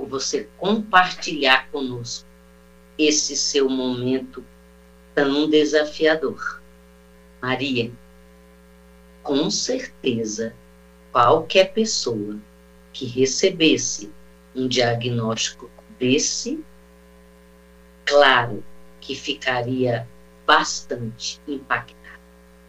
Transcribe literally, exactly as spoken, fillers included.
por você compartilhar conosco esse seu momento tão desafiador. Maria, com certeza, qualquer pessoa que recebesse um diagnóstico desse, claro que ficaria bastante impactada.